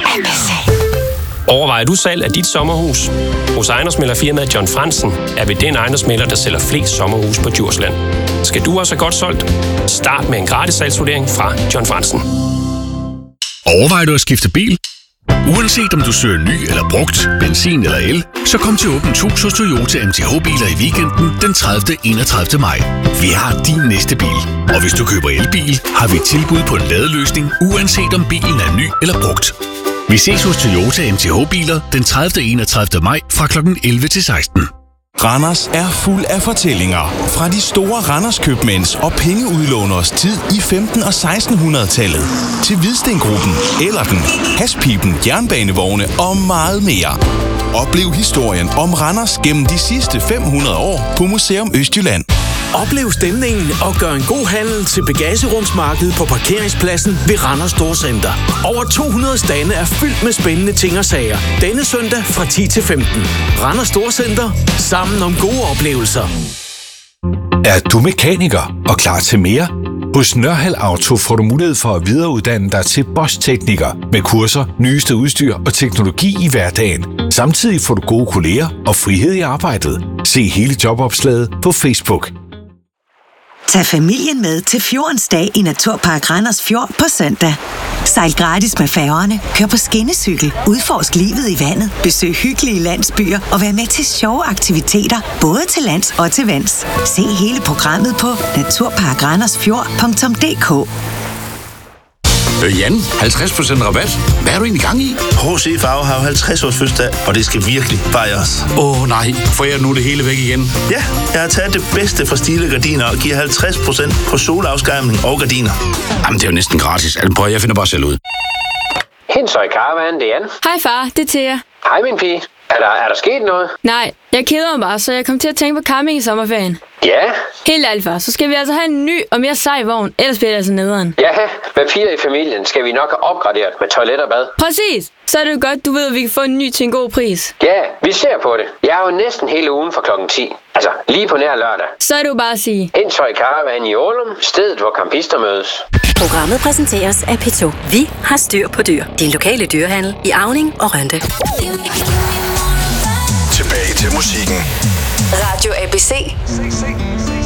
Overvejer du salg af dit sommerhus? Hos ejendomsmæglerfirmaet John Fransen er vi den ejendomsmægler, der sælger flest sommerhus på Djursland. Skal du også have godt solgt? Start med en gratis salgsvurdering fra John Fransen. Overvejer du at skifte bil? Uanset om du søger ny eller brugt, benzin eller el, så kom til Åbent Hus hos Toyota MTH-biler i weekenden den 30. 31. maj. Vi har din næste bil. Og hvis du køber elbil, har vi et tilbud på en ladeløsning, uanset om bilen er ny eller brugt. Vi ses hos Toyota MTH-biler den 30. 31. maj fra kl. 11 til 16. Randers er fuld af fortællinger fra de store Randers-købmænds og pengeudlåners tid i 1500- og 1600-tallet til Hvidstengruppen, Ellerden, Haspipen, jernbanevogne og meget mere. Oplev historien om Randers gennem de sidste 500 år på Museum Østjylland. Oplev stemningen og gør en god handel til bagagerumsmarkedet på parkeringspladsen ved Randers Storcenter. Over 200 stande er fyldt med spændende ting og sager. Denne søndag fra 10 til 15. Randers Storcenter. Sammen om gode oplevelser. Er du mekaniker og klar til mere? Hos Nørhald Auto får du mulighed for at videreuddanne dig til Bosch-tekniker med kurser, nyeste udstyr og teknologi i hverdagen. Samtidig får du gode kolleger og frihed i arbejdet. Se hele jobopslaget på Facebook. Tag familien med til Fjordens Dag i Naturpark Randers Fjord på søndag. Sejl gratis med færgerne, kør på skinnecykel, udforsk livet i vandet, besøg hyggelige landsbyer og vær med til sjove aktiviteter, både til lands og til vands. Se hele programmet på naturparkrandersfjord.dk. Jan, 50% rabat. Hvad er du egentlig gang i? H.C. Farve har 50 års fødselsdag, og det skal virkelig fejres. Nej, får jeg nu det hele væk igen? Ja, jeg har taget det bedste fra Stile Gardiner og giver 50% på solafskærmning og gardiner. Jamen, det er jo næsten gratis. Prøv, jeg finder bare selv ud. Hensøj Caravan, det er Jan. Hej far, det er Thea. Hej min pige. Er der sket noget? Nej, jeg keder mig bare, så jeg kom til at tænke på camping i sommerferien. Ja. Helt ærligt far, så skal vi altså have en ny og mere sej vogn, ellers bliver det altså nederen. Ja, med 4 i familien skal vi nok have opgraderet med toilet og bad. Præcis, så er det jo godt, du ved, at vi kan få en ny til en god pris. Ja, vi ser på det. Jeg er jo næsten hele ugen fra klokken 10. Altså, lige på nær lørdag. Så er det jo bare at sige. Hensøj Caravan i Ålum, stedet hvor campister mødes. Programmet præsenteres af P2. Vi har styr på dyr. Din lokale dyrehandel i Auning og Rønde. Tilbage til musikken. Radio ABC.